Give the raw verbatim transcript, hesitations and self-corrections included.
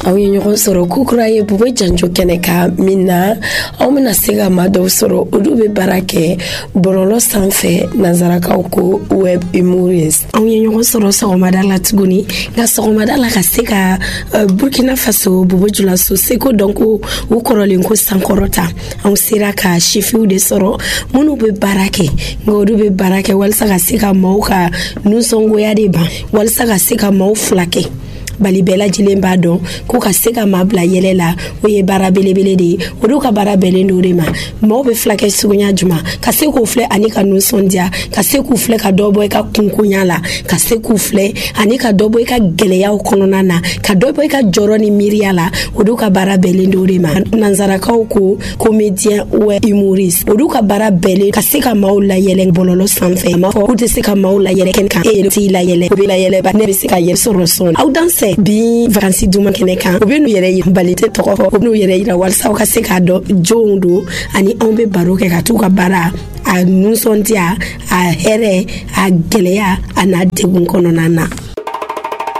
aw ye ɲɔgɔn sɔrɔ kukura ye Bubo Janjo kɛnɛ ka min na aw bɛna se ka maa dɔw sɔrɔ olu bɛ baara kɛ bɔlɔlɔ sanfɛ nanzarakaw ko web humorist. Aw ye ɲɔgɔn sɔrɔ sɔgɔmada la tuguni nka sɔgɔmada la ka se ka uh, Burkina Faso Bobo Julaso seko dɔn ko u kɔrɔlen ko sankɔrɔta anw sera ka chifiw de sɔrɔ minnu bɛ baara kɛ nka olu bɛ baara kɛ walasa ka se ka maaw ka nusɔngoya de ban walasa ka se ka maaw fila kɛ bali bɛɛ lajɛlen b'a dɔn ko ka se ka maa bila yɛlɛ la o ye baara belebele de ye olu ka baara bɛnnen do de ma maaw bɛ filakɛ suguya juma ka se k'u filɛ ani ka nusɔndiya ka se k'u filɛ ka dɔ bɔ i ka kunkonya la ka se k'u filɛ ani ka dɔ bɔ i ka gɛlɛyaw kɔnɔna na ka dɔ bɔ i ka jɔrɔ ni miiriya la olu ka baara bɛnnen do de ma nanzarakaw ko comédien web humoriste olu ka baara bɛnnen ka se ka maaw layɛlɛ bɔlɔlɔ sanfɛ a m'a fɔ k'u tɛ se ka maaw layɛlɛ kɛnɛ kan e yɛrɛ t'i layɛlɛ o bɛ layɛlɛ ba ne bɛ se ka yɛrɛ sɔrɔ sɔn aw danse bi vacances duma kɛnɛ kan u bɛ n'u yɛrɛ yira bali tɛ tɔgɔ fɔ u bɛ n'u yɛrɛ yira walasa ka se k'a dɔn jɔnw don ani anw bɛ baro kɛ ka t'u ka baara a nusɔndiya a hɛrɛ a gɛlɛya a n'a degun kɔnɔna na.